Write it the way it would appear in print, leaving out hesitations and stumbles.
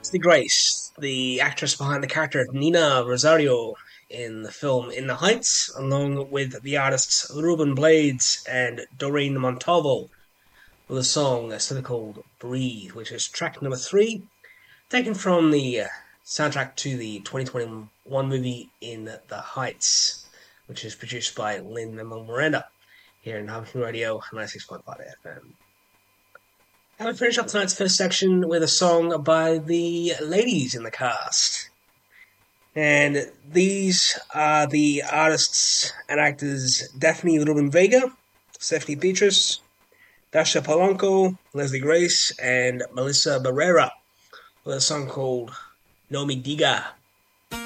Leslie Grace, the actress behind the character of Nina Rosario in the film In the Heights, along with the artists Ruben Blades and Doreen Montalvo, with a song simply called Breathe, which is track number 3, taken from the soundtrack to the 2021 movie In the Heights, which is produced by Lin-Manuel Miranda, here in Humphrey Radio 96.5 FM. And we finish up tonight's first section with a song by the ladies in the cast. And these are the artists and actors Daphne Rubin Vega, Stephanie Beatrice, Dasha Polanco, Leslie Grace, and Melissa Barrera, with a song called No Me Diga.